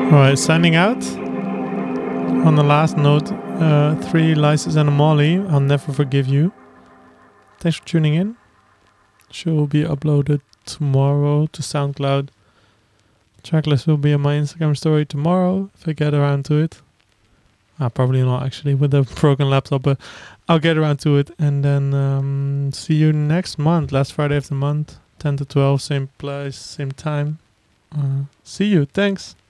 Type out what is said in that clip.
Alright, signing out. On the last note, 3 Lysis and a Molly, I'll never forgive you. Thanks for tuning in. Show will be uploaded tomorrow to SoundCloud. Tracklist will be on my Instagram story tomorrow if I get around to it. Probably not actually with a broken laptop, but I'll get around to it. And then see you next month, last Friday of the month, 10 to 12, same place, same time. See you. Thanks.